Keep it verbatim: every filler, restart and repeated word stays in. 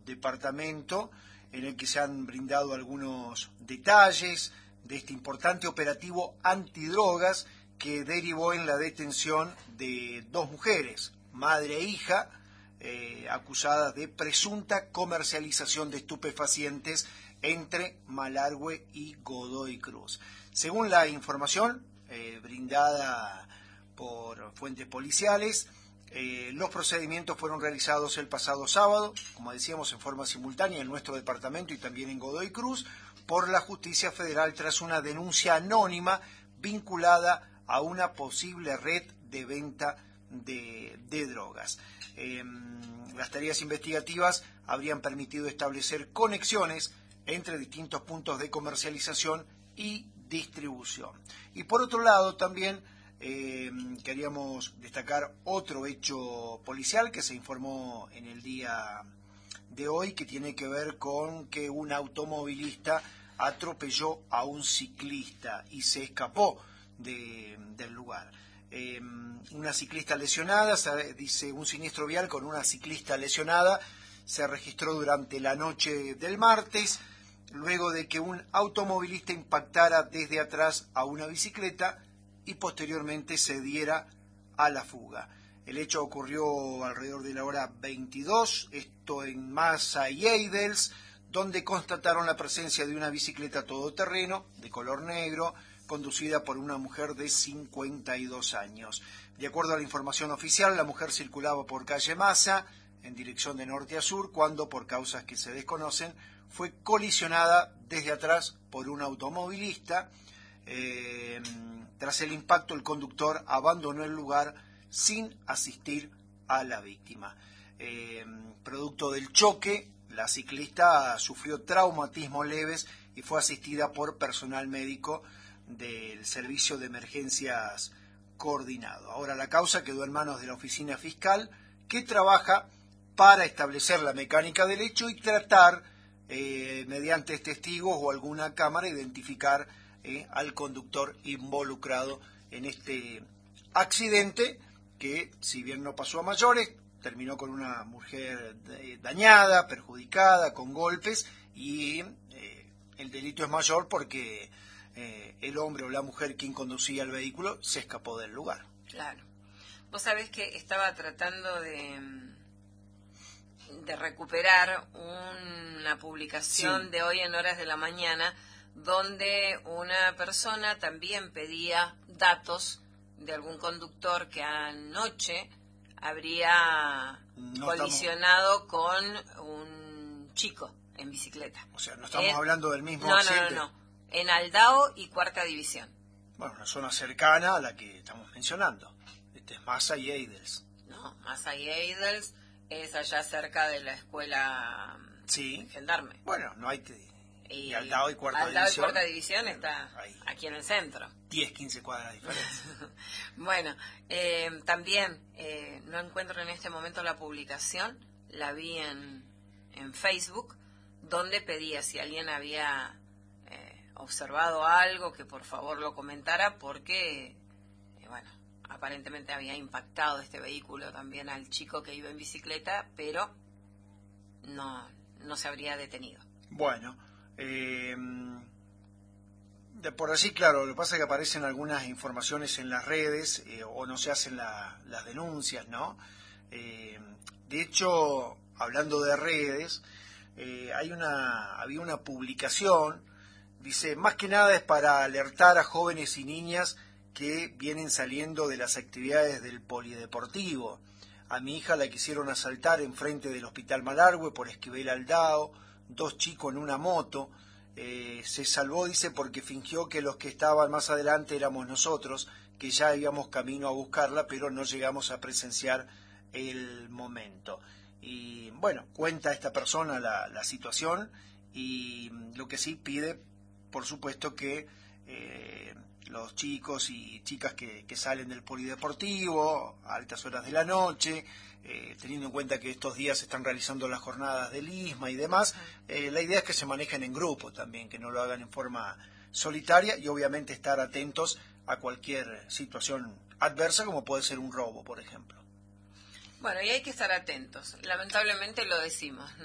departamento, en el que se han brindado algunos detalles de este importante operativo antidrogas que derivó en la detención de dos mujeres, madre e hija, eh, acusadas de presunta comercialización de estupefacientes entre Malargüe y Godoy Cruz. Según la información eh, brindada por fuentes policiales, eh, los procedimientos fueron realizados el pasado sábado, como decíamos, en forma simultánea en nuestro departamento y también en Godoy Cruz, por la Justicia Federal tras una denuncia anónima vinculada a una posible red de venta de, de drogas. Eh, las tareas investigativas habrían permitido establecer conexiones entre distintos puntos de comercialización y distribución. Y por otro lado también eh, queríamos destacar otro hecho policial que se informó en el día de hoy, que tiene que ver con que un automovilista atropelló a un ciclista y se escapó de, del lugar. Eh, una ciclista lesionada, se, dice un siniestro vial con una ciclista lesionada, se registró durante la noche del martes, luego de que un automovilista impactara desde atrás a una bicicleta y posteriormente se diera a la fuga. El hecho ocurrió alrededor de la hora veintidós, esto en Massa y Eidels, donde constataron la presencia de una bicicleta todoterreno de color negro, conducida por una mujer de cincuenta y dos años. De acuerdo a la información oficial, la mujer circulaba por calle Massa, en dirección de norte a sur, cuando, por causas que se desconocen, fue colisionada desde atrás por un automovilista. Eh, tras el impacto, el conductor abandonó el lugar sin asistir a la víctima. Eh, producto del choque, la ciclista sufrió traumatismos leves y fue asistida por personal médico del Servicio de Emergencias Coordinado. Ahora la causa quedó en manos de la oficina fiscal, que trabaja para establecer la mecánica del hecho y tratar, eh, mediante testigos o alguna cámara, identificar eh, al conductor involucrado en este accidente, que si bien no pasó a mayores, terminó con una mujer dañada, perjudicada, con golpes, y eh, el delito es mayor porque eh, el hombre o la mujer quien conducía el vehículo se escapó del lugar. Claro. Vos sabés que estaba tratando de, de recuperar una publicación sí. de hoy en horas de la mañana, donde una persona también pedía datos de algún conductor que anoche habría no colisionado estamos... con un chico en bicicleta. O sea, no estamos en... hablando del mismo no, accidente. No, no, no. En Aldao y Cuarta División. Bueno, una zona cercana a la que estamos mencionando. Este es Massa y Eidels. No, Massa y Eidels es allá cerca de la escuela sí. Gendarme. Bueno, no hay... Te... Y, y Aldao y Cuarta Aldao División. y Cuarta División está ahí, aquí en el centro. diez, quince cuadras de diferencia. Bueno, eh, también eh, no encuentro en este momento la publicación, la vi en, en Facebook, donde pedía si alguien había eh, observado algo, que por favor lo comentara, porque, eh, bueno, aparentemente había impactado este vehículo también al chico que iba en bicicleta, pero no, no se habría detenido. Bueno, eh, de por allí, claro, lo que pasa es que aparecen algunas informaciones en las redes eh, o no se hacen la, las denuncias, ¿no? Eh, de hecho, hablando de redes, eh, hay una había una publicación, dice, más que nada es para alertar a jóvenes y niñas que vienen saliendo de las actividades del polideportivo. A mi hija la quisieron asaltar enfrente del Hospital Malargüe por Esquivel Aldao, dos chicos en una moto, eh, se salvó, dice, porque fingió que los que estaban más adelante éramos nosotros, que ya íbamos camino a buscarla, pero no llegamos a presenciar el momento. Y bueno, cuenta esta persona la, la situación y lo que sí pide, por supuesto, que eh, los chicos y chicas que, que salen del polideportivo a altas horas de la noche, eh, teniendo en cuenta que estos días se están realizando las jornadas del ISMA y demás, eh, la idea es que se manejen en grupo también, que no lo hagan en forma solitaria y obviamente estar atentos a cualquier situación adversa, como puede ser un robo, por ejemplo. Bueno, y hay que estar atentos. Lamentablemente lo decimos, ¿no?